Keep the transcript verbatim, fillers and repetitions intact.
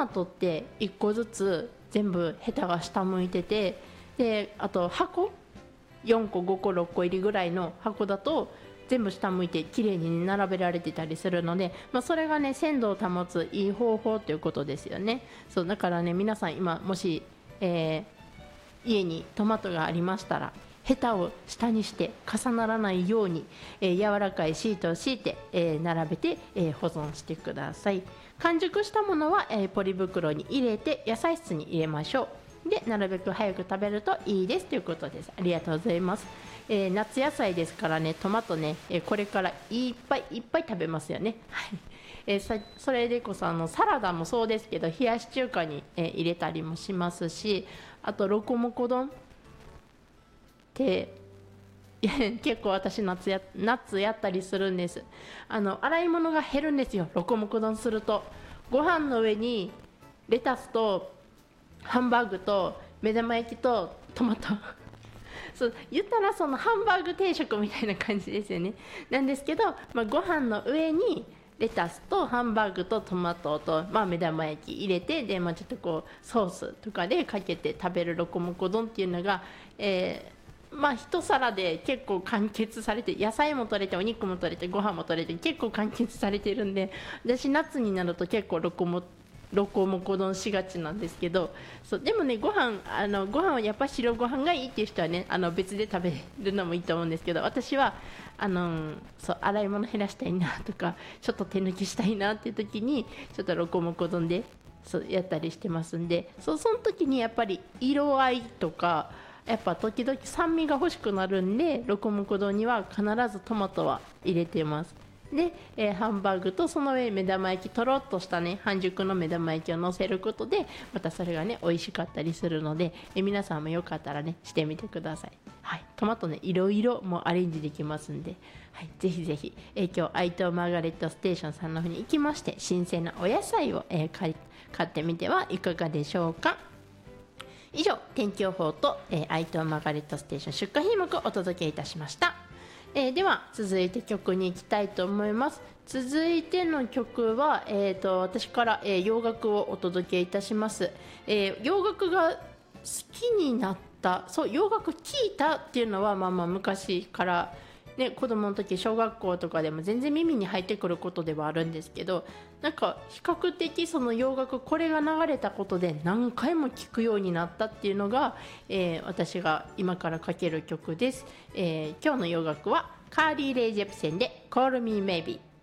マトっていっこずつ全部ヘタが下向いてて、であと箱よんこごころっこ入りぐらいの箱だと全部下向いて綺麗に並べられてたりするので、まあ、それがね鮮度を保ついい方法ということですよね。そうだからね、皆さん今もし、えー、家にトマトがありましたらヘタを下にして重ならないように、えー、柔らかいシートを敷いて、えー、並べて、えー、保存してください。完熟したものは、えー、ポリ袋に入れて野菜室に入れましょう。でなるべく早く食べるといいですということです。ありがとうございます。えー、夏野菜ですからね、トマトね、えー、これからいっぱいいっぱい食べますよね。はい、えー、さそれでこそあのサラダもそうですけど、冷やし中華に、えー、入れたりもしますし、あとロコモコ丼って結構私夏や夏やったりするんです。あの洗い物が減るんですよ、ロコモコ丼すると。ご飯の上にレタスとハンバーグと目玉焼きとトマトそう言ったらそのハンバーグ定食みたいな感じですよね。なんですけど、まあ、ご飯の上にレタスとハンバーグとトマトと、まあ、目玉焼き入れて、で、まあ、ちょっとこうソースとかでかけて食べるロコモコ丼っていうのが、えーまあ、一皿で結構完結されて、野菜も取れてお肉も取れてご飯も取れて結構完結されてるんで、私夏になると結構ロコモロコモコ丼しがちなんですけど、そうでもね、ご飯あのご飯はやっぱ白ご飯がいいっていう人はね、あの別で食べるのもいいと思うんですけど、私はあのそう洗い物減らしたいなとかちょっと手抜きしたいなっていう時にちょっとロコモコ丼でそうやったりしてますんで、そうその時にやっぱり色合いとかやっぱ時々酸味が欲しくなるんで、ロコモコ丼には必ずトマトは入れてます。で、えー、ハンバーグとその上に目玉焼き、とろっとしたね半熟の目玉焼きを乗せることでまたそれがね美味しかったりするので、えー、皆さんもよかったらねしてみてください。はい、トマトねいろいろもうアレンジできますんで、はい、ぜひぜひ、えー、今日愛東マーガレットステーションさんの方に行きまして新鮮なお野菜を、えー、買買ってみてはいかがでしょうか。以上、天気予報と、えー、愛東マーガレットステーション出荷品目をお届けいたしました。えー、では続いて曲に行きたいと思います。続いての曲は、えー、と私から、えー、洋楽をお届けいたします。えー、洋楽が好きになった、そう洋楽聴いたっていうのはまあまあ昔からね、子供の時小学校とかでも全然耳に入ってくることではあるんですけど、なんか比較的その洋楽これが流れたことで何回も聴くようになったっていうのが、えー、私が今からかける曲です。えー、今日の洋楽はカーリー・レイ・ジェプセンで Call Me Maybe。